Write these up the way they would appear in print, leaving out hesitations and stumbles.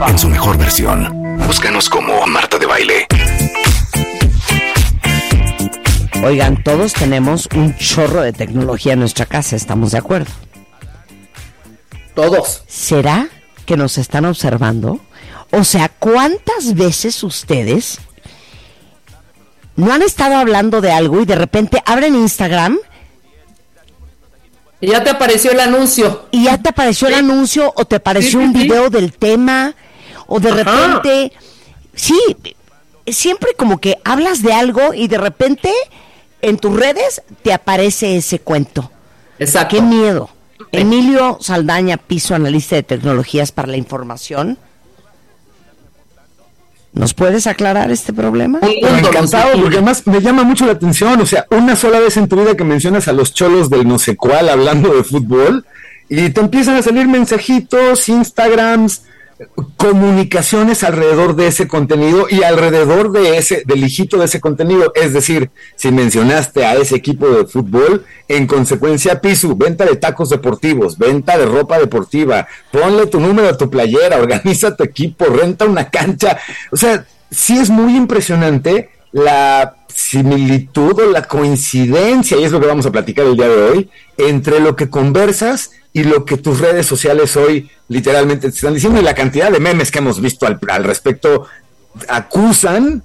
en su mejor versión. Búscanos como Marta de Baile. Oigan, todos tenemos un chorro de tecnología en nuestra casa, ¿estamos de acuerdo? Todos. ¿Será que nos están observando? O sea, ¿cuántas veces ustedes no han estado hablando de algo y de repente abren Instagram? Y ya te apareció el anuncio. Y ya te apareció el anuncio o te apareció un video del tema o de repente... Sí, siempre como que hablas de algo y de repente en tus redes te aparece ese cuento. Exacto. ¡Qué miedo! Emilio Saldaña Piso, analista de tecnologías para la información. ¿Nos puedes aclarar este problema? Encantado, porque además me llama mucho la atención. O sea, una sola vez en tu vida que mencionas a los cholos del no sé cuál hablando de fútbol y te empiezan a salir mensajitos, Instagrams, comunicaciones alrededor de ese contenido y alrededor de del hijito de ese contenido. Es decir, si mencionaste a ese equipo de fútbol, en consecuencia, Pisu, venta de tacos deportivos, venta de ropa deportiva, ponle tu número a tu playera, organiza tu equipo, renta una cancha. O sea, sí es muy impresionante la similitud o la coincidencia, y es lo que vamos a platicar el día de hoy, entre lo que conversas y lo que tus redes sociales hoy literalmente te están diciendo, y la cantidad de memes que hemos visto al respecto acusan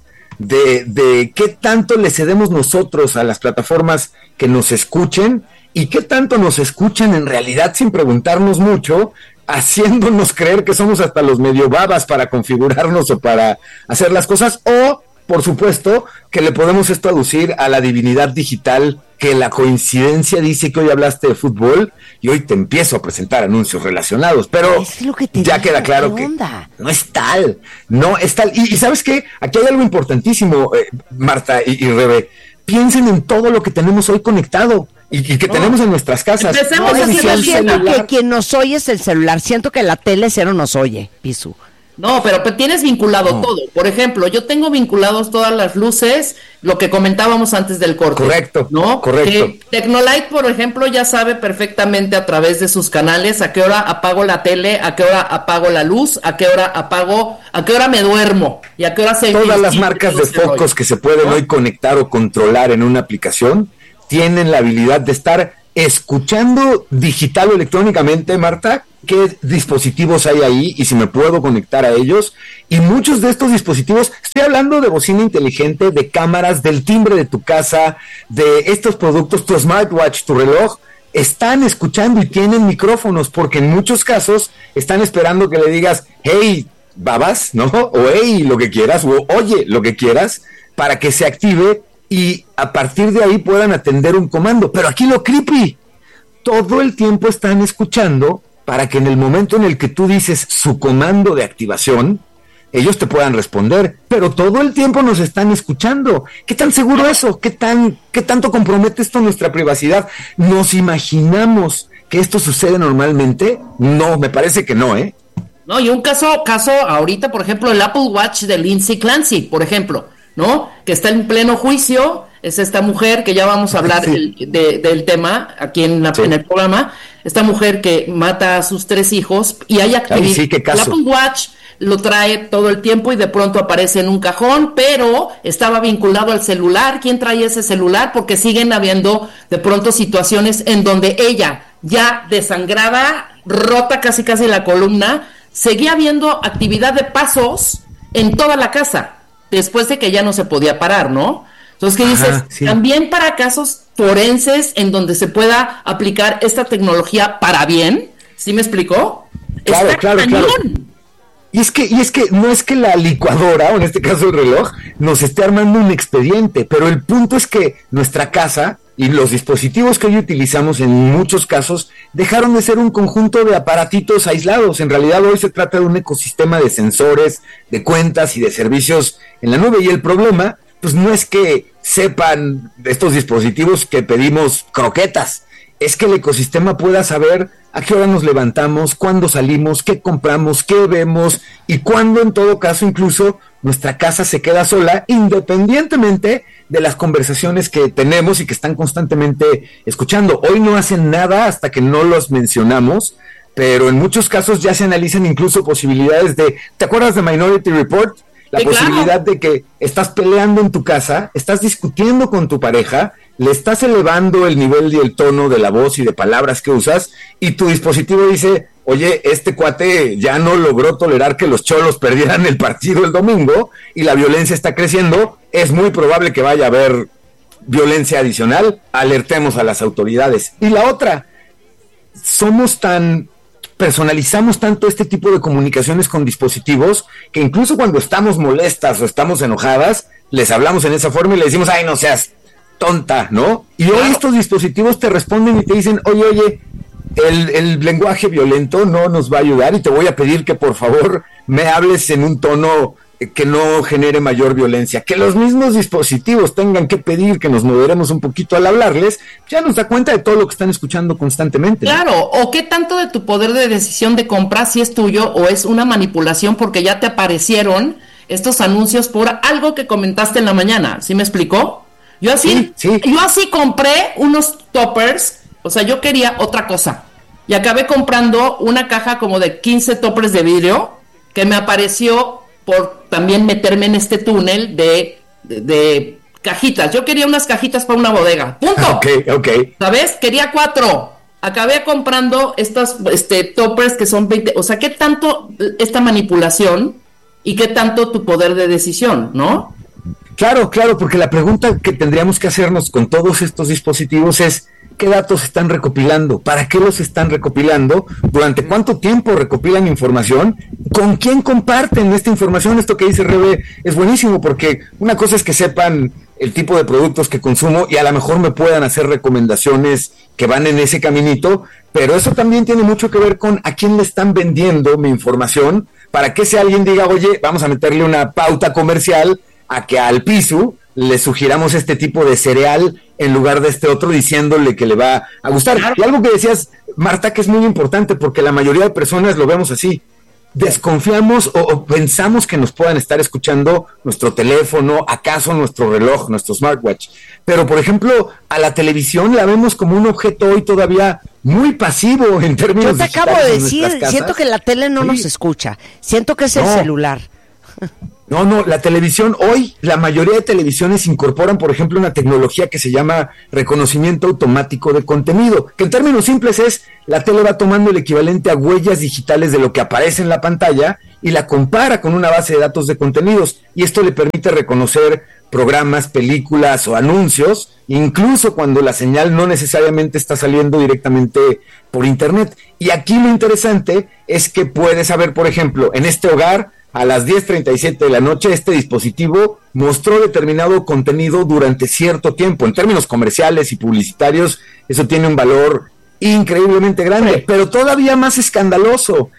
de qué tanto le cedemos nosotros a las plataformas que nos escuchen y qué tanto nos escuchan en realidad sin preguntarnos mucho, haciéndonos creer que somos hasta los medio babas para configurarnos o para hacer las cosas, o por supuesto que le podemos esto aducir a la divinidad digital, que la coincidencia dice que hoy hablaste de fútbol y hoy te empiezo a presentar anuncios relacionados, pero es lo que te ya digo, queda claro que no es tal, no es tal. Y ¿sabes qué? Aquí hay algo importantísimo, Marta y Rebe. Piensen en todo lo que tenemos hoy conectado y que tenemos en nuestras casas. Siento que quien nos oye es el celular, siento que la tele cero nos oye, Pisu. No, pero tienes vinculado todo. Por ejemplo, yo tengo vinculados todas las luces, lo que comentábamos antes del corte. Correcto, ¿no? correcto. Que Tecnolight, por ejemplo, ya sabe perfectamente a través de sus canales a qué hora apago la tele, a qué hora apago la luz, a qué hora me duermo y a qué hora se... Todas las marcas de focos que se pueden hoy conectar o controlar en una aplicación tienen la habilidad de estar escuchando digital o electrónicamente, Marta, qué dispositivos hay ahí y si me puedo conectar a ellos. Y muchos de estos dispositivos, estoy hablando de bocina inteligente, de cámaras, del timbre de tu casa, de estos productos, tu smartwatch, tu reloj, están escuchando y tienen micrófonos, porque en muchos casos están esperando que le digas, hey, babas, ¿no? O hey, lo que quieras, o oye, lo que quieras, para que se active y a partir de ahí puedan atender un comando. Pero aquí lo creepy, todo el tiempo están escuchando para que en el momento en el que tú dices su comando de activación, ellos te puedan responder, pero todo el tiempo nos están escuchando. ¿Qué tan seguro eso? ¿Qué tanto compromete esto nuestra privacidad? ¿Nos imaginamos que esto sucede normalmente? No, me parece que no, ¿eh? No, y un caso ahorita, por ejemplo, el Apple Watch de Lindsay Clancy, por ejemplo, ¿no? Que está en pleno juicio, es esta mujer que ya vamos a hablar del tema aquí en el programa, esta mujer que mata a sus 3 hijos y hay actividad. Sí, qué caso. El Apple Watch lo trae todo el tiempo y de pronto aparece en un cajón, pero estaba vinculado al celular. ¿Quién trae ese celular? Porque siguen habiendo de pronto situaciones en donde ella, ya desangrada, rota casi la columna, seguía habiendo actividad de pasos en toda la casa, después de que ya no se podía parar, ¿no? Entonces, ¿qué dices? Sí. También para casos forenses en donde se pueda aplicar esta tecnología para bien, ¿sí me explicó? Claro. Y es que no es que la licuadora, o en este caso el reloj, nos esté armando un expediente, pero el punto es que nuestra casa y los dispositivos que hoy utilizamos en muchos casos dejaron de ser un conjunto de aparatitos aislados. En realidad hoy se trata de un ecosistema de sensores, de cuentas y de servicios en la nube, y el problema pues no es que sepan estos dispositivos que pedimos croquetas, es que el ecosistema pueda saber a qué hora nos levantamos, cuándo salimos, qué compramos, qué vemos y cuándo en todo caso incluso nuestra casa se queda sola, independientemente de las conversaciones que tenemos y que están constantemente escuchando. Hoy no hacen nada hasta que no los mencionamos, pero en muchos casos ya se analizan incluso posibilidades de, ¿te acuerdas de Minority Report? La posibilidad de que estás peleando en tu casa, estás discutiendo con tu pareja, le estás elevando el nivel y el tono de la voz y de palabras que usas, y tu dispositivo dice, oye, este cuate ya no logró tolerar que los Cholos perdieran el partido el domingo, y la violencia está creciendo, es muy probable que vaya a haber violencia adicional, alertemos a las autoridades. Y la otra, personalizamos tanto este tipo de comunicaciones con dispositivos que incluso cuando estamos molestas o estamos enojadas, les hablamos en esa forma y le decimos, ay, no seas tonta, ¿no? Y hoy estos dispositivos te responden y te dicen, oye, el lenguaje violento no nos va a ayudar y te voy a pedir que por favor me hables en un tono que no genere mayor violencia. Que los mismos dispositivos tengan que pedir que nos moderemos un poquito al hablarles, ya nos da cuenta de todo lo que están escuchando constantemente, ¿no? Claro, o qué tanto de tu poder de decisión de compra si es tuyo o es una manipulación porque ya te aparecieron estos anuncios por algo que comentaste en la mañana, ¿sí me explicó? Yo así compré unos toppers, o sea, yo quería otra cosa y acabé comprando una caja como de 15 toppers de vidrio que me apareció por también meterme en este túnel de cajitas. Yo quería unas cajitas para una bodega. ¡Punto! Ok. ¿Sabes? Quería 4. Acabé comprando estos toppers que son 20. O sea, ¿qué tanto esta manipulación y qué tanto tu poder de decisión, no? Claro, porque la pregunta que tendríamos que hacernos con todos estos dispositivos es, ¿qué datos están recopilando? ¿Para qué los están recopilando? ¿Durante cuánto tiempo recopilan información? ¿Con quién comparten esta información? Esto que dice Rebe es buenísimo, porque una cosa es que sepan el tipo de productos que consumo y a lo mejor me puedan hacer recomendaciones que van en ese caminito, pero eso también tiene mucho que ver con a quién le están vendiendo mi información, para que si alguien diga, oye, vamos a meterle una pauta comercial a que al piso le sugiramos este tipo de cereal en lugar de este otro, diciéndole que le va a gustar. Claro. Y algo que decías, Marta, que es muy importante, porque la mayoría de personas lo vemos así. Desconfiamos o pensamos que nos puedan estar escuchando nuestro teléfono, acaso nuestro reloj, nuestro smartwatch. Pero, por ejemplo, a la televisión la vemos como un objeto hoy todavía muy pasivo en términos digitales. Yo te acabo de decir, siento que la tele no nos escucha, siento que es el celular. No, la televisión, hoy la mayoría de televisiones incorporan, por ejemplo, una tecnología que se llama reconocimiento automático de contenido, que en términos simples es, la tele va tomando el equivalente a huellas digitales de lo que aparece en la pantalla y la compara con una base de datos de contenidos, y esto le permite reconocer programas, películas o anuncios, incluso cuando la señal no necesariamente está saliendo directamente por internet. Y aquí lo interesante es que puedes saber, por ejemplo, en este hogar, a las 10:37 de la noche, este dispositivo mostró determinado contenido durante cierto tiempo. En términos comerciales y publicitarios, eso tiene un valor increíblemente grande, sí. Pero todavía más escandaloso.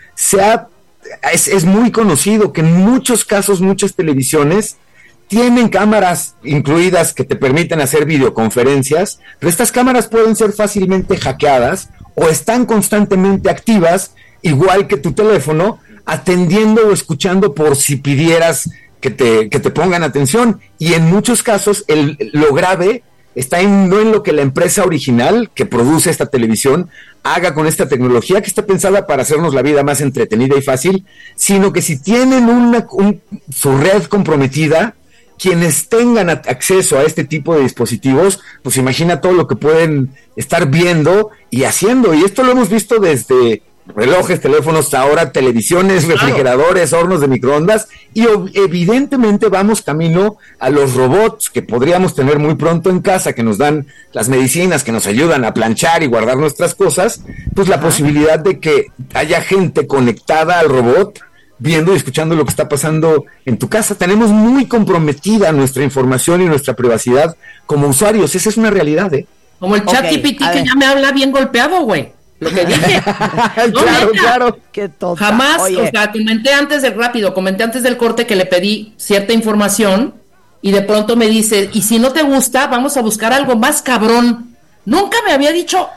Es muy conocido que en muchos casos, muchas televisiones tienen cámaras incluidas que te permiten hacer videoconferencias, pero estas cámaras pueden ser fácilmente hackeadas o están constantemente activas, igual que tu teléfono, atendiendo o escuchando por si pidieras que te pongan atención. Y en muchos casos lo grave está no en lo que la empresa original que produce esta televisión haga con esta tecnología que está pensada para hacernos la vida más entretenida y fácil, sino que si tienen su red comprometida, quienes tengan acceso a este tipo de dispositivos, pues imagina todo lo que pueden estar viendo y haciendo. Y esto lo hemos visto desde relojes, teléfonos, ahora televisiones, refrigeradores, hornos de microondas, y evidentemente vamos camino a los robots que podríamos tener muy pronto en casa, que nos dan las medicinas, que nos ayudan a planchar y guardar nuestras cosas. Pues la posibilidad de que haya gente conectada al robot viendo y escuchando lo que está pasando en tu casa. Tenemos muy comprometida nuestra información y nuestra privacidad como usuarios. Esa es una realidad, ¿eh? Como el ChatGPT que ya me habla bien golpeado, güey. Lo que dije. No, claro. Qué tonta. Jamás, o sea, comenté antes del corte que le pedí cierta información y de pronto me dice, y si no te gusta, vamos a buscar algo más cabrón. Nunca me había dicho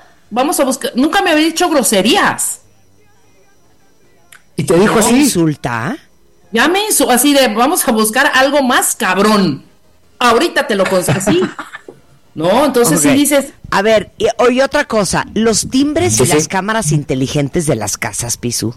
groserías. ¿Y te dijo así? ¿Insulta? Ya me insultó, así de, vamos a buscar algo más cabrón. Ahorita te lo consigo así. No, entonces sí dices, A ver, y otra cosa, los timbres Sí, y las sí. cámaras inteligentes de las casas, Pisu.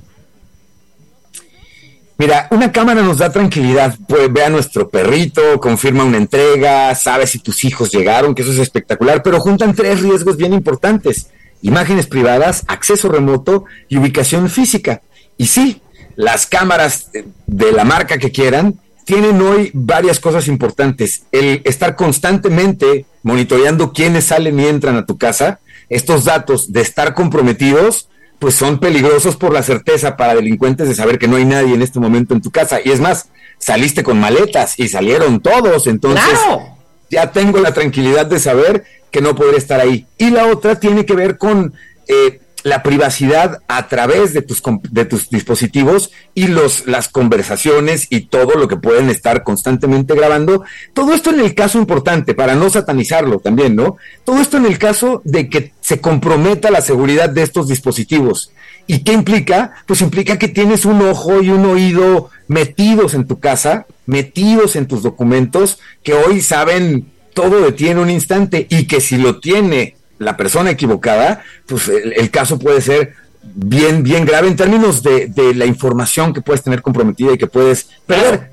Mira, una cámara nos da tranquilidad, pues ve a nuestro perrito, confirma una entrega, sabe si tus hijos llegaron, que eso es espectacular, pero juntan 3 riesgos bien importantes: imágenes privadas, acceso remoto y ubicación física. Y sí, las cámaras de la marca que quieran tienen hoy varias cosas importantes. El estar constantemente monitoreando quiénes salen y entran a tu casa, estos datos de estar comprometidos, pues son peligrosos por la certeza para delincuentes de saber que no hay nadie en este momento en tu casa. Y es más, saliste con maletas y salieron todos, entonces ¡Claro! ya tengo la tranquilidad de saber que no podré estar ahí. Y la otra tiene que ver con la privacidad a través de tus dispositivos y las conversaciones y todo lo que pueden estar constantemente grabando. Todo esto en el caso importante, para no satanizarlo también, ¿no? Todo esto en el caso de que se comprometa la seguridad de estos dispositivos. ¿Y qué implica? Pues implica que tienes un ojo y un oído metidos en tu casa, metidos en tus documentos, que hoy saben todo de ti en un instante, y que si lo tiene la persona equivocada, pues el caso puede ser bien grave en términos de la información que puedes tener comprometida y que puedes perder.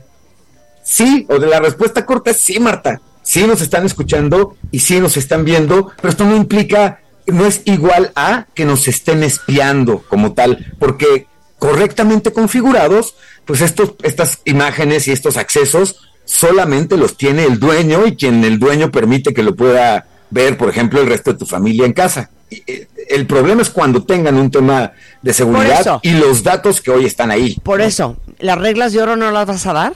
Sí, o de la respuesta corta es sí, Marta. Sí nos están escuchando y sí nos están viendo, pero esto no implica, no es igual a que nos estén espiando como tal, porque correctamente configurados, pues estas imágenes y estos accesos solamente los tiene el dueño, y quien el dueño permite que lo pueda ver, por ejemplo, el resto de tu familia en casa. El problema es cuando tengan un tema de seguridad y los datos que hoy están ahí. Por eso, ¿las reglas de oro no las vas a dar?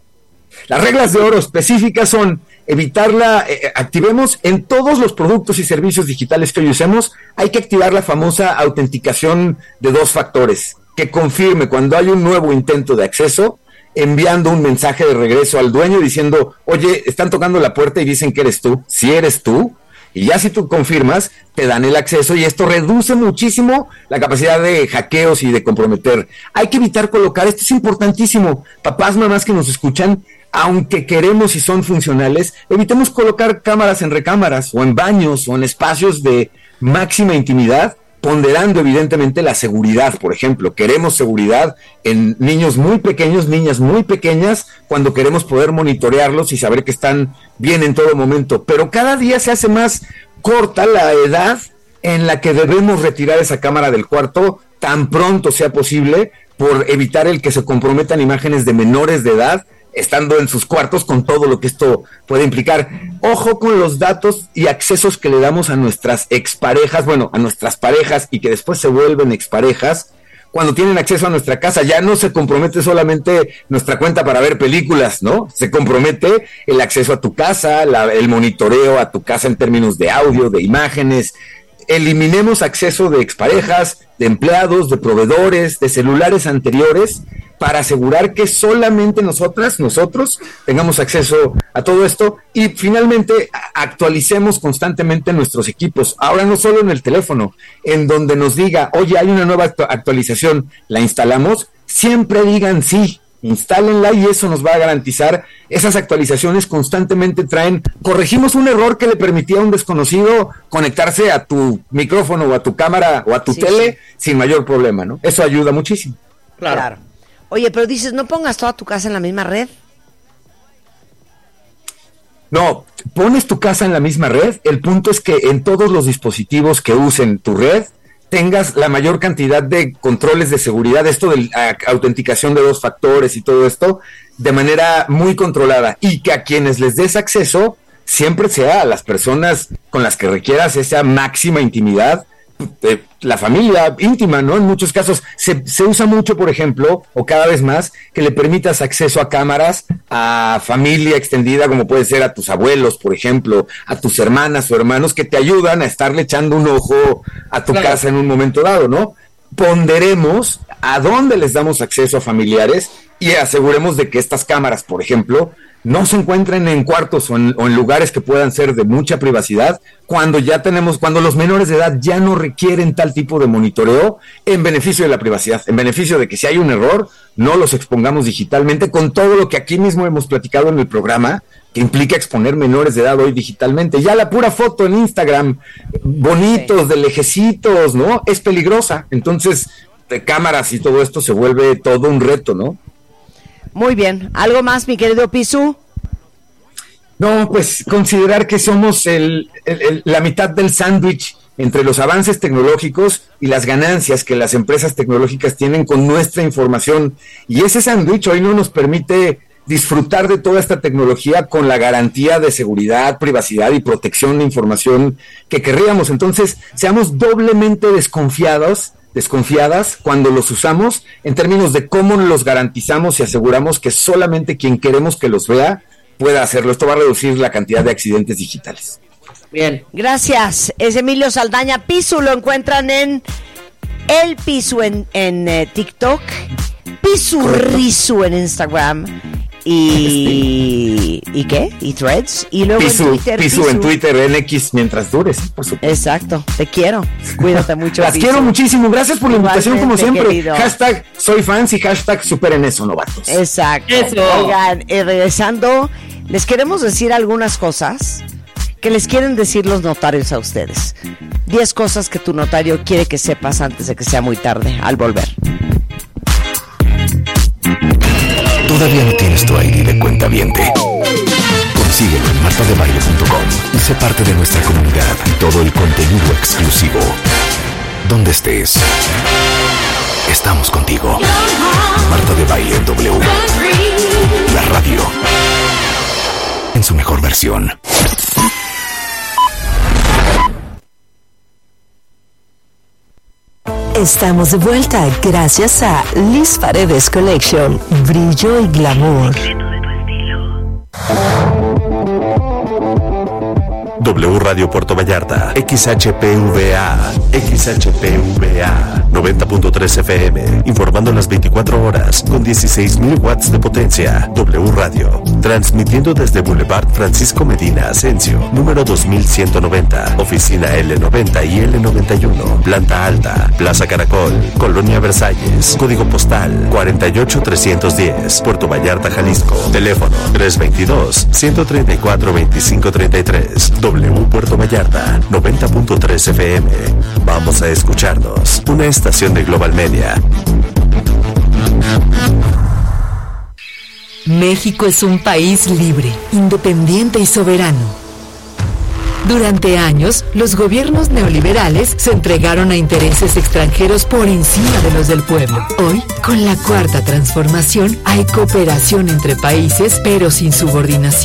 Las reglas de oro específicas son evitarla, activemos en todos los productos y servicios digitales que hoy usemos, hay que activar la famosa autenticación de 2 factores, que confirme cuando hay un nuevo intento de acceso, enviando un mensaje de regreso al dueño diciendo, oye, están tocando la puerta y dicen que eres tú. Si eres tú, y ya si tú confirmas, te dan el acceso, y esto reduce muchísimo la capacidad de hackeos y de comprometer. Hay que evitar colocar, esto es importantísimo, papás, mamás que nos escuchan, aunque queremos y son funcionales, evitemos colocar cámaras en recámaras o en baños o en espacios de máxima intimidad, ponderando evidentemente la seguridad. Por ejemplo, queremos seguridad en niños muy pequeños, niñas muy pequeñas, cuando queremos poder monitorearlos y saber que están bien en todo momento, pero cada día se hace más corta la edad en la que debemos retirar esa cámara del cuarto tan pronto sea posible, por evitar el que se comprometan imágenes de menores de edad estando en sus cuartos, con todo lo que esto puede implicar. Ojo con los datos y accesos que le damos a nuestras exparejas, bueno, a nuestras parejas, y que después se vuelven exparejas. Cuando tienen acceso a nuestra casa, ya no se compromete solamente nuestra cuenta para ver películas, ¿no? Se compromete el acceso a tu casa, el monitoreo a tu casa en términos de audio, de imágenes. Eliminemos acceso de exparejas, de empleados, de proveedores, de celulares anteriores, para asegurar que solamente nosotros tengamos acceso a todo esto. Y finalmente actualicemos constantemente nuestros equipos, ahora no solo en el teléfono, en donde nos diga, oye, hay una nueva actualización, la instalamos, siempre digan sí, instálenla, y eso nos va a garantizar. Esas actualizaciones constantemente corregimos un error que le permitía a un desconocido conectarse a tu micrófono o a tu cámara o a tu tele sin mayor problema, ¿no? Eso ayuda muchísimo. Claro. Oye, pero dices, no pongas toda tu casa en la misma red. No, pones tu casa en la misma red. El punto es que en todos los dispositivos que usen tu red tengas la mayor cantidad de controles de seguridad, esto de autenticación de 2 factores y todo esto, de manera muy controlada, y que a quienes les des acceso siempre sea a las personas con las que requieras esa máxima intimidad, la familia íntima, ¿no? En muchos casos se usa mucho, por ejemplo, o cada vez más, que le permitas acceso a cámaras a familia extendida, como puede ser a tus abuelos, por ejemplo, a tus hermanas o hermanos, que te ayudan a estarle echando un ojo a tu casa en un momento dado, ¿no? Ponderemos a dónde les damos acceso a familiares y aseguremos de que estas cámaras, por ejemplo, no se encuentren en cuartos o en lugares que puedan ser de mucha privacidad, cuando los menores de edad ya no requieren tal tipo de monitoreo, en beneficio de la privacidad, en beneficio de que si hay un error, no los expongamos digitalmente, con todo lo que aquí mismo hemos platicado en el programa, que implica exponer menores de edad hoy digitalmente. Ya la pura foto en Instagram, bonitos, de lejecitos, ¿no? Es peligrosa. Entonces, de cámaras y todo esto se vuelve todo un reto, ¿no? Muy bien. ¿Algo más, mi querido Pisu? No, pues considerar que somos la mitad del sándwich entre los avances tecnológicos y las ganancias que las empresas tecnológicas tienen con nuestra información. Y ese sándwich hoy no nos permite disfrutar de toda esta tecnología con la garantía de seguridad, privacidad y protección de información que querríamos. Entonces, seamos doblemente desconfiadas cuando los usamos en términos de cómo los garantizamos y aseguramos que solamente quien queremos que los vea pueda hacerlo. Esto va a reducir la cantidad de accidentes digitales. Bien. Gracias. Es Emilio Saldaña. Pisu lo encuentran en El Pisu en TikTok, Pisu Risu en Instagram y ¿qué? Y Threads. Y luego Pisu, en Twitter. Pisu en Twitter, en X, mientras dures, por supuesto. Exacto. Te quiero. Cuídate mucho. Las Pisu. quiero muchísimo. Gracias por la invitación, como siempre. Querido. Hashtag soy fans y hashtag superen eso, novatos. Exacto. Eso. Oigan, regresando, les queremos decir algunas cosas que les quieren decir los notarios a ustedes. 10 cosas que tu notario quiere que sepas antes de que sea muy tarde, al volver. ¿Todavía no tienes tu ID de cuentaviente? Consíguelo en martadebaile.com y sé parte de nuestra comunidad y todo el contenido exclusivo. Donde estés, estamos contigo. Marta de Baile en W. La radio en su mejor versión. Estamos de vuelta gracias a Liz Paredes Collection, brillo y glamour. W Radio Puerto Vallarta, XHPVA, 90.3 FM, informando las 24 horas, con 16.000 watts de potencia. W Radio, transmitiendo desde Boulevard Francisco Medina Asensio, número 2190, oficina L90 y L91, planta alta, Plaza Caracol, Colonia Versalles, código postal 48310, Puerto Vallarta, Jalisco, teléfono 322-134-2533, W Puerto Vallarta, 90.3 FM. Vamos a escucharnos. Una estación de Global Media. México es un país libre, independiente y soberano. Durante años, los gobiernos neoliberales se entregaron a intereses extranjeros por encima de los del pueblo. Hoy, con la Cuarta Transformación, hay cooperación entre países, pero sin subordinación.